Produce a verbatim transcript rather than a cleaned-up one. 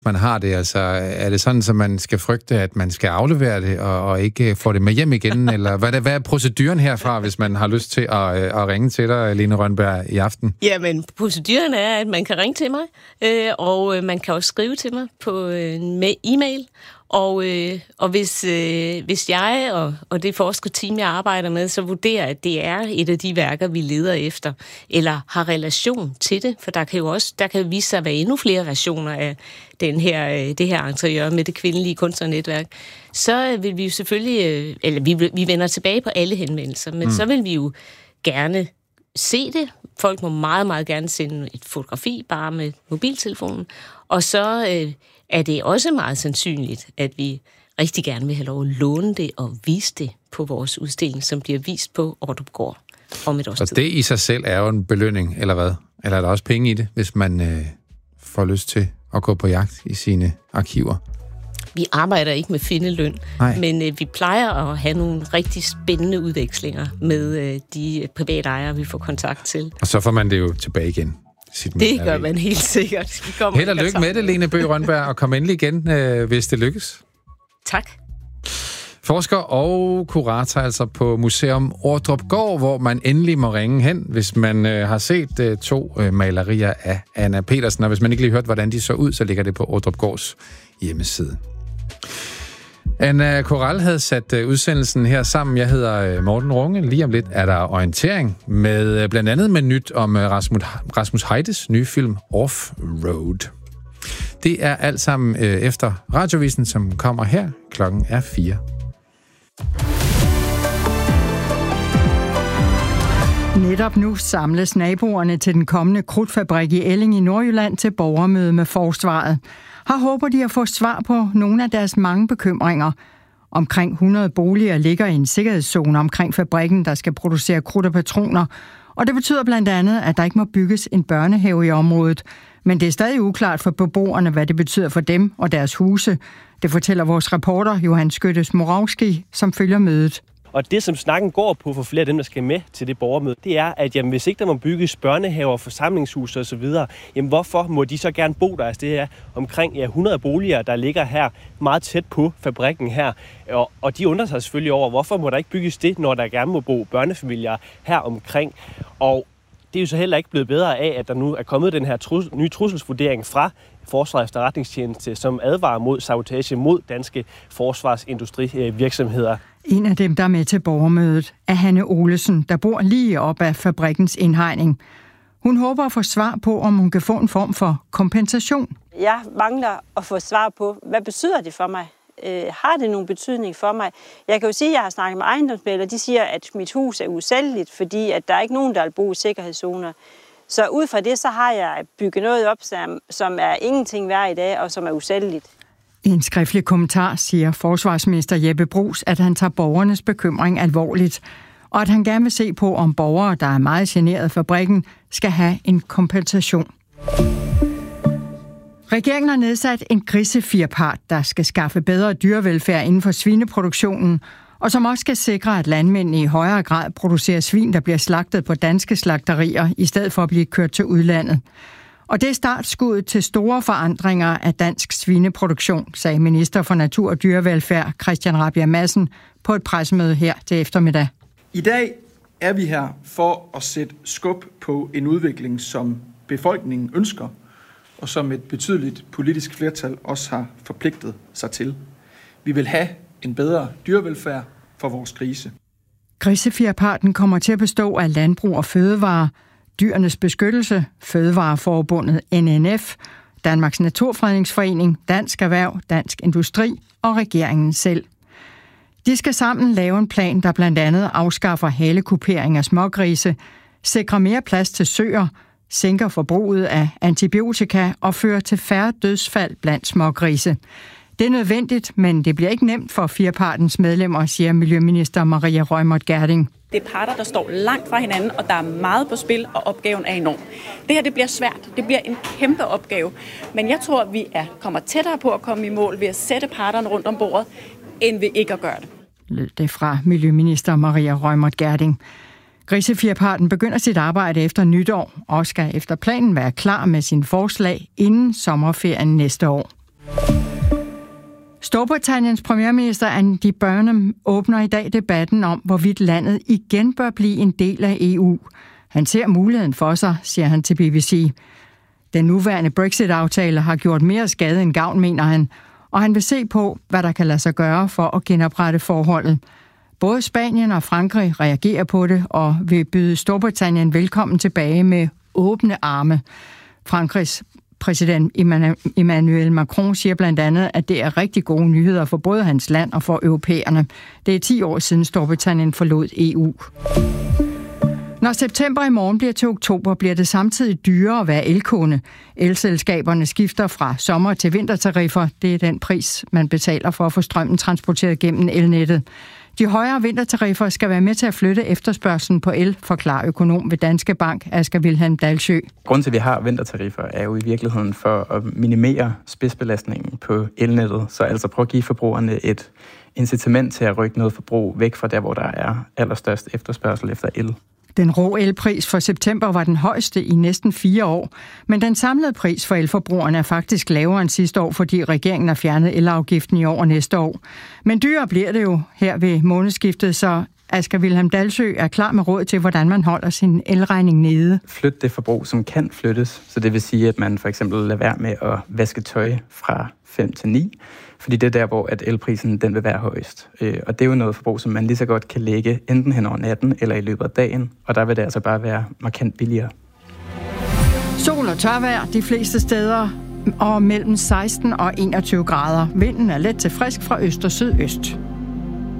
man har det? Altså, er det sådan, at man skal frygte, at man skal aflevere det, og, og ikke få det med hjem igen? Eller hvad er, hvad er proceduren herfra, hvis man har lyst til at, at ringe til dig, Lene Rønberg, i aften? Jamen, proceduren er, at man kan ringe til mig, øh, og man kan også skrive til mig på øh, med e-mail. Og, øh, og hvis, øh, hvis jeg og, og det forskerteam, jeg arbejder med, så vurderer, at det er et af de værker, vi leder efter, eller har relation til det, for der kan jo også der kan vise sig at være endnu flere versioner af den her, øh, det her interiør med det kvindelige kunstnernetværk, så vil vi jo selvfølgelig, øh, eller vi, vi vender tilbage på alle henvendelser, men mm. så vil vi jo gerne se det. Folk må meget, meget gerne sende et fotografi bare med mobiltelefonen, og så øh, er det også meget sandsynligt, at vi rigtig gerne vil have lov at låne det og vise det på vores udstilling, som bliver vist på Ordrupgaard om et års tid. Så det i sig selv er jo en belønning, eller hvad? Eller er der også penge i det, hvis man øh, får lyst til at gå på jagt i sine arkiver? Vi arbejder ikke med findeløn, Nej. men øh, vi plejer at have nogle rigtig spændende udvekslinger med øh, de private ejere, vi får kontakt til. Og så får man det jo tilbage igen. Det gør man helt sikkert. Held og lykke med det, Lene Bøgh Rønberg, og kom endelig igen, øh, hvis det lykkes. Tak. Forsker og kurator altså på Museum Ordrupgaard, hvor man endelig må ringe hen, hvis man øh, har set øh, to øh, malerier af Anna Petersen. Og hvis man ikke lige hørt, hvordan de så ud, så ligger det på Ordrupgaards hjemmeside. Anna Koral havde sat udsendelsen her sammen. Jeg hedder Morten Runge. Lige om lidt er der orientering med blandt andet med nyt om Rasmus, Rasmus Heides nye film Off-Road. Det er alt sammen efter Radiovisen, som kommer her. Klokken er fire. Netop nu samles naboerne til den kommende krudtfabrik i Elling i Nordjylland til borgermøde med forsvaret. Her håber de at få svar på nogle af deres mange bekymringer. Omkring hundrede boliger ligger i en sikkerhedszone omkring fabrikken, der skal producere krudt og patroner. Og det betyder blandt andet, at der ikke må bygges en børnehave i området. Men det er stadig uklart for beboerne, hvad det betyder for dem og deres huse. Det fortæller vores reporter Johan Skyttes-Moravski, som følger mødet. Og det, som snakken går på for flere af dem, der skal med til det borgermøde, det er, at jamen, hvis ikke der må bygges børnehaver, forsamlingshuse osv., jamen hvorfor må de så gerne bo der? Altså, det er omkring ja, hundrede boliger, der ligger her meget tæt på fabrikken her. Og, og de undrer sig selvfølgelig over, hvorfor må der ikke bygges det, når der gerne må bo børnefamilier her omkring. Og det er jo så heller ikke blevet bedre af, at der nu er kommet den her trus- nye trusselsvurdering fra Forsvarets Efterretningstjeneste, som advarer mod sabotage mod danske forsvarsindustrivirksomheder. En af dem, der er med til borgermødet, er Hanne Olesen, der bor lige op ad fabrikkens indhegning. Hun håber at få svar på, om hun kan få en form for kompensation. Jeg mangler at få svar på, hvad betyder det for mig? Øh, har det nogen betydning for mig? Jeg kan jo sige, at jeg har snakket med ejendomsmæglere, de siger, at mit hus er usælgeligt, fordi at der er ikke nogen, der vil bo i sikkerhedszoner. Så ud fra det, så har jeg bygget noget op, som, som er ingenting værd i dag, og som er usælgeligt. I en skriftlig kommentar siger forsvarsminister Jeppe Bruus, at han tager borgernes bekymring alvorligt, og at han gerne vil se på, om borgere, der er meget generet af fabrikken, skal have en kompensation. Regeringen har nedsat en grisefirpart, der skal skaffe bedre dyrevelfærd inden for svineproduktionen, og som også skal sikre, at landmændene i højere grad producerer svin, der bliver slagtet på danske slagterier, i stedet for at blive kørt til udlandet. Og det er startskuddet til store forandringer af dansk svineproduktion, sagde minister for Natur og Dyrevelfærd Christian Rabjerg Madsen på et pressemøde her til eftermiddag. I dag er vi her for at sætte skub på en udvikling, som befolkningen ønsker, og som et betydeligt politisk flertal også har forpligtet sig til. Vi vil have en bedre dyrevelfærd for vores grise. Grisefirparten kommer til at bestå af Landbrug og Fødevare, Dyrenes Beskyttelse, Fødevareforbundet N N F, Danmarks Naturfredningsforening, Dansk Erhverv, Dansk Industri og regeringen selv. De skal sammen lave en plan, der blandt andet afskaffer halekupering af smågrise, sikrer mere plads til søer, sænker forbruget af antibiotika og fører til færre dødsfald blandt smågrise. Det er nødvendigt, men det bliver ikke nemt for firpartens medlemmer, siger Miljøminister Maria Reumert Gjerding. Det er parter, der står langt fra hinanden, og der er meget på spil, og opgaven er enorm. Det her det bliver svært. Det bliver en kæmpe opgave. Men jeg tror, at vi er, kommer tættere på at komme i mål ved at sætte parterne rundt om bordet, end ved ikke at gøre det. Lød det fra Miljøminister Maria Reumert Gjerding. Grisefirparten begynder sit arbejde efter nytår og skal efter planen være klar med sine forslag inden sommerferien næste år. Storbritanniens premierminister Andy Burnham åbner i dag debatten om, hvorvidt landet igen bør blive en del af E U. Han ser muligheden for sig, siger han til B B C. Den nuværende Brexit-aftale har gjort mere skade end gavn, mener han, og han vil se på, hvad der kan lade sig gøre for at genoprette forholdet. Både Spanien og Frankrig reagerer på det og vil byde Storbritannien velkommen tilbage med åbne arme. Frankrigs præsident Emmanuel Macron siger blandt andet, at det er rigtig gode nyheder for både hans land og for europæerne. Det er ti år siden Storbritannien forlod E U. Når september i morgen bliver til oktober, bliver det samtidig dyrere at være elkunde. Elselskaberne skifter fra sommer- til vintertariffer. Det er den pris, man betaler for at få strømmen transporteret gennem elnettet. De højere vintertariffer skal være med til at flytte efterspørgslen på el, forklarer økonom ved Danske Bank, Asger Wilhelm Dalsø. Grunden til, at vi har vintertariffer, er jo i virkeligheden for at minimere spidsbelastningen på elnettet. Så altså prøve at give forbrugerne et incitament til at rykke noget forbrug væk fra der, hvor der er allerstørst efterspørgsel efter el. Den rå elpris for september var den højeste i næsten fire år, men den samlede pris for elforbrugerne er faktisk lavere end sidste år, fordi regeringen har fjernet elafgiften i år og næste år. Men dyrere bliver det jo her ved månedsskiftet, så Asger Wilhelm Dalsø er klar med råd til, hvordan man holder sin elregning nede. Flyt det forbrug, som kan flyttes, så det vil sige, at man for eksempel lader være med at vaske tøj fra fem til ni, fordi det er der, hvor at elprisen den vil være højst. Og det er jo noget forbrug, som man lige så godt kan lægge enten hen over natten eller i løbet af dagen, og der vil det altså bare være markant billigere. Sol og tørvejr de fleste steder, og mellem seksten og enogtyve grader. Vinden er let til frisk fra øst og sydøst.